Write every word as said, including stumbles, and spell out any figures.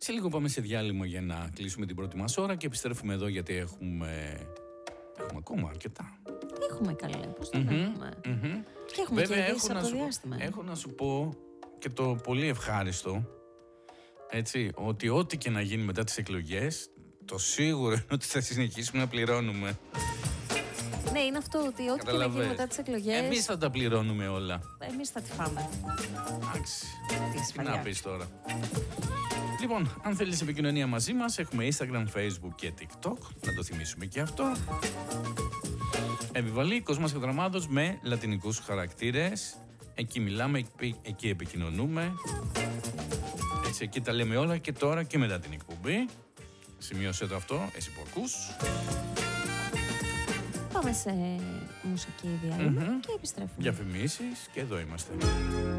Σε λίγο πάμε σε διάλειμμα για να κλείσουμε την πρώτη μας ώρα και επιστρέφουμε εδώ γιατί έχουμε, έχουμε ακόμα αρκετά. Έχουμε καλέ, πώς το Mm-hmm, έχουμε. mm-hmm. Και έχουμε Βέβαια, και έχω, από να το σου, διάστημα. έχω να σου πω και το πολύ ευχάριστο, έτσι, ότι ό,τι και να γίνει μετά τις εκλογές, το σίγουρο είναι ότι θα συνεχίσουμε να πληρώνουμε. Ναι, είναι αυτό ότι ό,τι και να γίνει μετά τις εκλογές, εμείς θα τα πληρώνουμε όλα. εμείς θα τη φάμε. Εντάξει, Τι τι να πεις τώρα. Λοιπόν, αν θέλεις επικοινωνία μαζί μας, έχουμε Instagram, Facebook και TikTok, να το θυμίσουμε και αυτό. Επιβαλή Κοσμάς και Δραμάδος με λατινικούς χαρακτήρες. Εκεί μιλάμε, εκεί επικοινωνούμε. Έτσι, εκεί τα λέμε όλα και τώρα και μετά την εκπομπή. Σημείωσέ το αυτό, εσύ που ακούς. Πάμε σε μουσική διάλειμμα mm-hmm. και επιστρέφουμε. Διαφημίσεις και εδώ είμαστε.